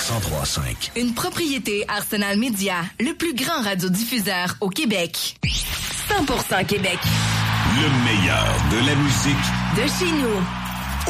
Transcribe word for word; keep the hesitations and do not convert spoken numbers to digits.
cent trois cinq. Une propriété Arsenal Media, le plus grand radiodiffuseur au Québec. cent pour cent Québec. Le meilleur de la musique de chez nous.